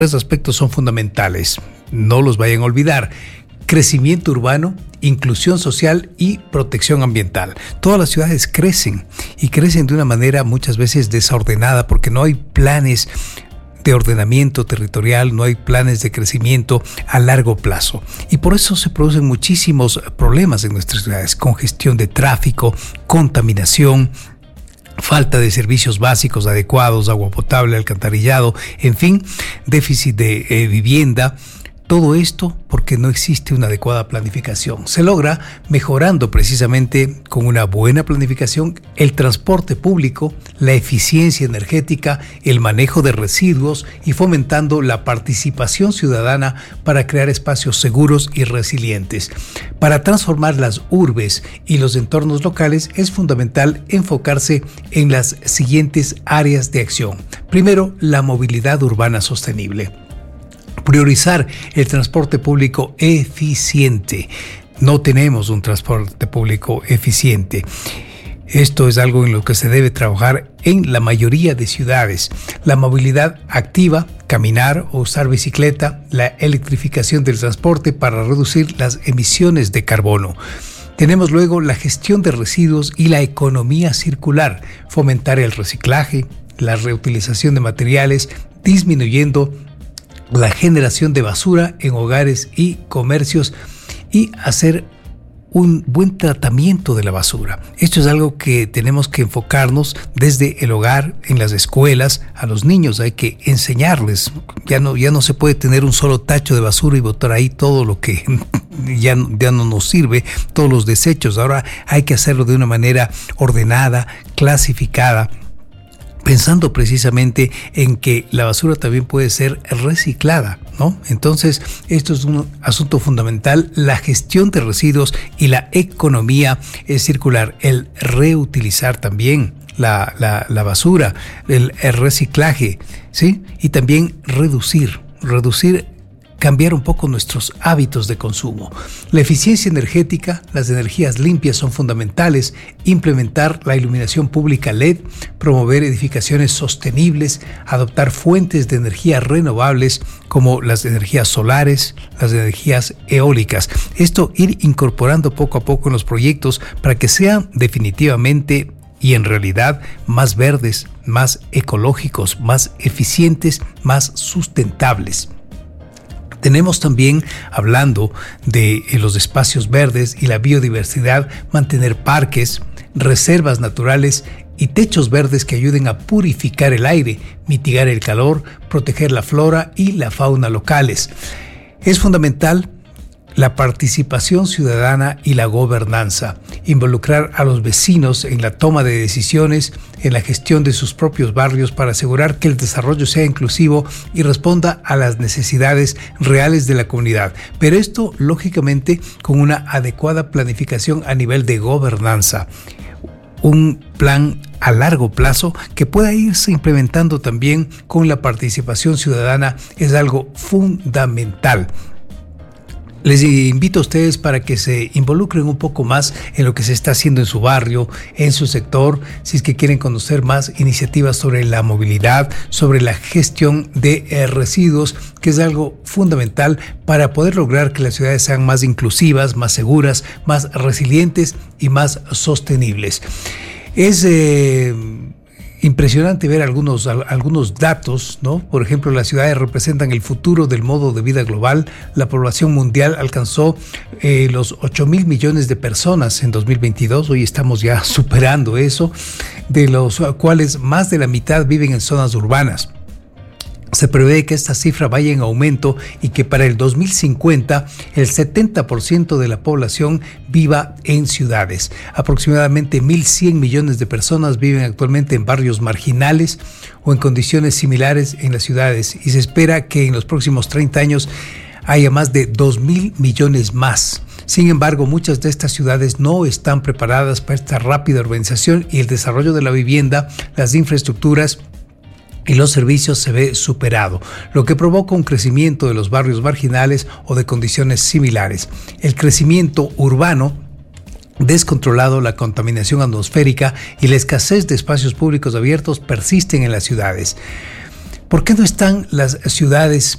Tres aspectos son fundamentales, no los vayan a olvidar: crecimiento urbano, inclusión social y protección ambiental. Todas las ciudades crecen y crecen de una manera muchas veces desordenada porque no hay planes de ordenamiento territorial, no hay planes de crecimiento a largo plazo. Y por eso se producen muchísimos problemas en nuestras ciudades: congestión de tráfico, contaminación, falta de servicios básicos adecuados, agua potable, alcantarillado, en fin, déficit de vivienda. Todo esto porque no existe una adecuada planificación. Se logra mejorando precisamente con una buena planificación el transporte público, la eficiencia energética, el manejo de residuos y fomentando la participación ciudadana para crear espacios seguros y resilientes. Para transformar las urbes y los entornos locales es fundamental enfocarse en las siguientes áreas de acción. Primero, la movilidad urbana sostenible. Priorizar el transporte público eficiente. No tenemos un transporte público eficiente. Esto es algo en lo que se debe trabajar en la mayoría de ciudades. La movilidad activa, caminar o usar bicicleta, la electrificación del transporte para reducir las emisiones de carbono. Tenemos luego la gestión de residuos y la economía circular, fomentar el reciclaje, la reutilización de materiales, disminuyendo la generación de basura en hogares y comercios y hacer un buen tratamiento de la basura. Esto es algo que tenemos que enfocarnos desde el hogar, en las escuelas. A los niños hay que enseñarles. Ya no se puede tener un solo tacho de basura y botar ahí todo lo que ya no nos sirve, todos los desechos. Ahora hay que hacerlo de una manera ordenada, clasificada, pensando precisamente en que la basura también puede ser reciclada, ¿no? Entonces, esto es un asunto fundamental: la gestión de residuos y la economía circular, el reutilizar también la basura, el reciclaje, ¿sí? Y también reducir, cambiar un poco nuestros hábitos de consumo. La eficiencia energética, las energías limpias son fundamentales. Implementar la iluminación pública LED, promover edificaciones sostenibles, adoptar fuentes de energía renovables como las energías solares, las energías eólicas. Esto ir incorporando poco a poco en los proyectos para que sean definitivamente y en realidad más verdes, más ecológicos, más eficientes, más sustentables. Tenemos también, hablando de los espacios verdes y la biodiversidad, mantener parques, reservas naturales y techos verdes que ayuden a purificar el aire, mitigar el calor, proteger la flora y la fauna locales. Es fundamental la participación ciudadana y la gobernanza, involucrar a los vecinos en la toma de decisiones, en la gestión de sus propios barrios para asegurar que el desarrollo sea inclusivo y responda a las necesidades reales de la comunidad. Pero esto, lógicamente, con una adecuada planificación a nivel de gobernanza. Un plan a largo plazo que pueda irse implementando también con la participación ciudadana es algo fundamental. Les invito a ustedes para que se involucren un poco más en lo que se está haciendo en su barrio, en su sector, si es que quieren conocer más iniciativas sobre la movilidad, sobre la gestión de residuos, que es algo fundamental para poder lograr que las ciudades sean más inclusivas, más seguras, más resilientes y más sostenibles. Es impresionante ver algunos datos, ¿no? Por ejemplo, las ciudades representan el futuro del modo de vida global. La población mundial alcanzó los 8,000 millones de personas en 2022. Hoy estamos ya superando eso, de los cuales más de la mitad viven en zonas urbanas. Se prevé que esta cifra vaya en aumento y que para el 2050 el 70% de la población viva en ciudades. Aproximadamente 1.100 millones de personas viven actualmente en barrios marginales o en condiciones similares en las ciudades, y se espera que en los próximos 30 años haya más de 2.000 millones más. Sin embargo, muchas de estas ciudades no están preparadas para esta rápida urbanización y el desarrollo de la vivienda, las infraestructuras y los servicios se ve superado, lo que provoca un crecimiento de los barrios marginales o de condiciones similares. El crecimiento urbano descontrolado, la contaminación atmosférica y la escasez de espacios públicos abiertos persisten en las ciudades. ¿Por qué no están las ciudades